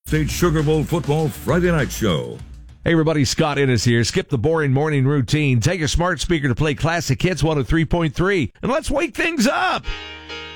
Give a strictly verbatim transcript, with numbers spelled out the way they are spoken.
State Sugar Bowl football Friday night show. Hey everybody, Scott Ennis here. Skip the boring morning routine. Take your smart speaker to play classic hits one oh three point three, and let's wake things up.